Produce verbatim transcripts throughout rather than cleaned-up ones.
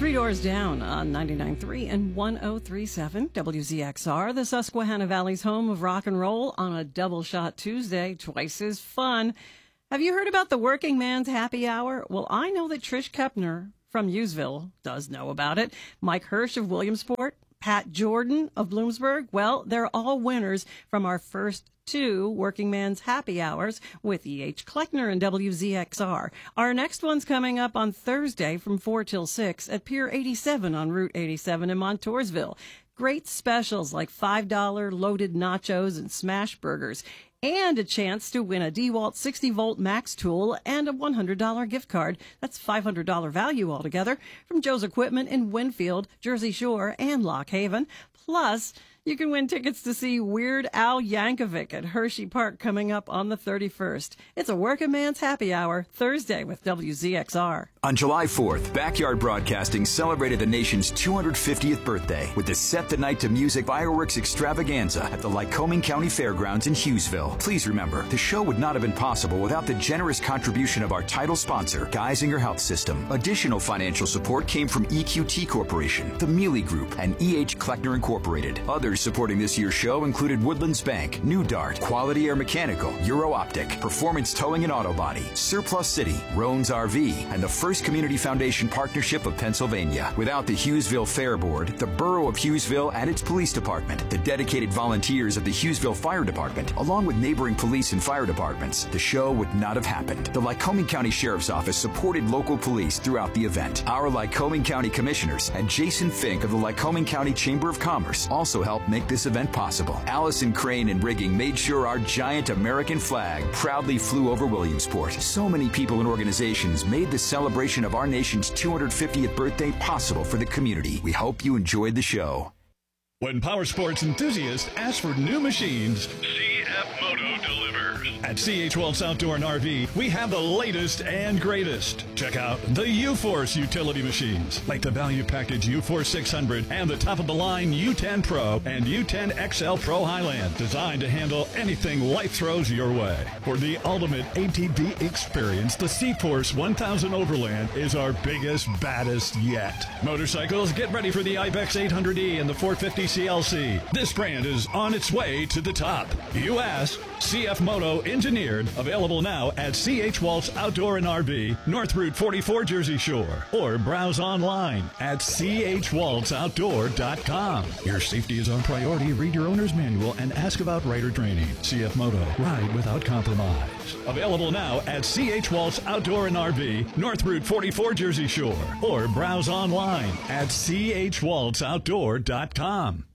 Three Doors Down on ninety-nine point three and one oh three point seven W Z X R, the Susquehanna Valley's home of rock and roll on a double shot Tuesday, twice as fun. Have you heard about the Working Man's Happy Hour? Well, I know that Trish Kepner from Hughesville does know about it. Mike Hirsch of Williamsport, Pat Jordan of Bloomsburg. Well, they're all winners from our first two Working Man's Happy Hours with E H. Kleckner and W Z X R. Our next one's coming up on Thursday from four till six at Pier eighty-seven on Route eighty-seven in Montoursville. Great specials like five dollar loaded nachos and smash burgers, and a chance to win a DeWalt sixty volt Max tool and a one hundred dollar gift card. That's five hundred dollars value altogether from Joe's Equipment in Winfield, Jersey Shore, and Lock Haven. Plus, you can win tickets to see Weird Al Yankovic at Hershey Park coming up on the thirty-first. It's a Working Man's Happy Hour, Thursday with W Z X R. On July fourth, Backyard Broadcasting celebrated the nation's two hundred fiftieth birthday with the Set the Night to Music Fireworks Extravaganza at the Lycoming County Fairgrounds in Hughesville. Please remember, the show would not have been possible without the generous contribution of our title sponsor, Geisinger Health System. Additional financial support came from E Q T Corporation, the Mealy Group, and E H. Kleckner Incorporated. Others supporting this year's show included Woodlands Bank, New Dart, Quality Air Mechanical, Euro Optic, Performance Towing and Auto Body, Surplus City, Roan's R V, and the First Community Foundation Partnership of Pennsylvania. Without the Hughesville Fair Board, the Borough of Hughesville and its police department, the dedicated volunteers of the Hughesville Fire Department, along with neighboring police and fire departments, the show would not have happened. The Lycoming County Sheriff's Office supported local police throughout the event. Our Lycoming County Commissioners and Jason Fink of the Lycoming County Chamber of Commerce also helped make this event possible. Allison Crane and Rigging made sure our giant American flag proudly flew over Williamsport. So many people and organizations made the celebration of our nation's two hundred fiftieth birthday possible for the community. We hope you enjoyed the show. When power sports enthusiasts ask for new machines, C F Moto delivers. At C H. Waltz Outdoor and R V, we have the latest and greatest. Check out the U-Force utility machines, like the Value Package U Force six hundred and the top-of-the-line U ten Pro and U ten X L Pro Highland, designed to handle anything life throws your way. For the ultimate A T V experience, the C-Force one thousand Overland is our biggest, baddest yet. Motorcycles, get ready for the Ibex eight hundred E and the four fifty C L C. This brand is on its way to the top. You asked, C F Moto engineered, available now at C H. Waltz Outdoor and R V, North Route forty-four, Jersey Shore, or browse online at c h waltz outdoor dot com. Your safety is our priority. Read your owner's manual and ask about rider training. C F Moto, ride without compromise. Available now at C H. Waltz Outdoor and R V, North Route forty-four, Jersey Shore, or browse online at c h waltz outdoor dot com.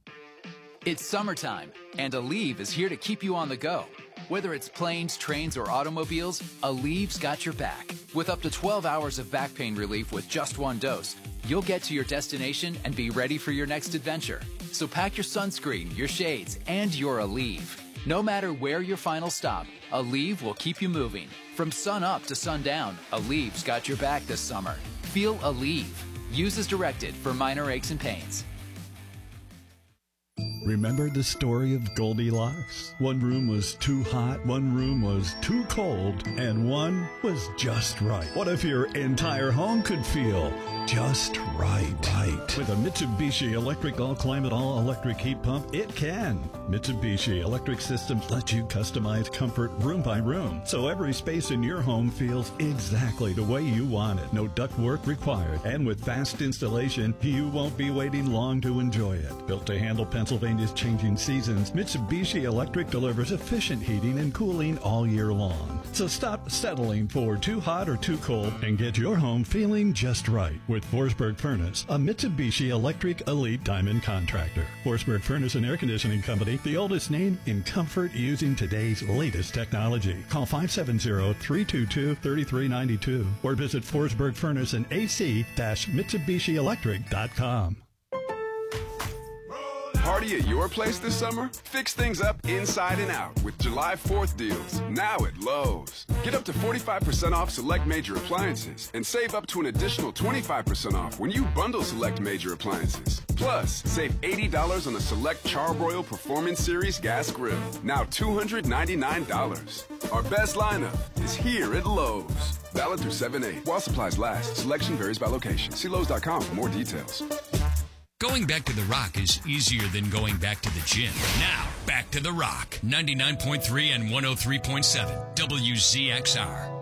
It's summertime, and Aleve is here to keep you on the go. Whether it's planes, trains, or automobiles, Aleve's got your back. With up to twelve hours of back pain relief with just one dose, you'll get to your destination and be ready for your next adventure. So pack your sunscreen, your shades, and your Aleve. No matter where your final stop, Aleve will keep you moving. From sun up to sundown, Aleve's got your back this summer. Feel Aleve. Use as directed for minor aches and pains. Remember the story of Goldilocks? One room was too hot, one room was too cold, and one was just right. What if your entire home could feel just right? Right. With a Mitsubishi Electric All-Climate All-Electric Heat Pump, it can. Mitsubishi Electric Systems let you customize comfort room by room, so every space in your home feels exactly the way you want it. No ductwork required, and with fast installation, you won't be waiting long to enjoy it. Built to handle Pennsylvania's changing seasons, Mitsubishi Electric delivers efficient heating and cooling all year long. So stop settling for too hot or too cold and get your home feeling just right with Forsberg Furnace, a Mitsubishi Electric Elite Diamond contractor. Forsberg Furnace and Air Conditioning Company, the oldest name in comfort using today's latest technology. Call five seven zero, three two two, three three nine two or visit Forsberg Furnace and A C Mitsubishi Electric dot com. party at your place this summer? Fix things up inside and out with July fourth deals, now at Lowe's. Get up to forty-five percent off select major appliances and save up to an additional twenty-five percent off when you bundle select major appliances. Plus, save eighty dollars on the select Charbroil Performance Series gas grill, now two hundred ninety-nine dollars. Our best lineup is here at Lowe's. Valid through seven eight. While supplies last, selection varies by location. See Lowe's dot com for more details. Going back to the Rock is easier than going back to the gym. Now, back to the Rock. ninety-nine point three and one oh three point seven W Z X R.